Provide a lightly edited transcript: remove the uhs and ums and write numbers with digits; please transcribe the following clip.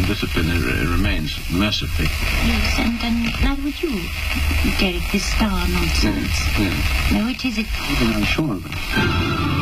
discipline remains, mercifully. Yes, and neither would you, Derek, this star nonsense. Yeah. No, it isn't. I'm sure of it.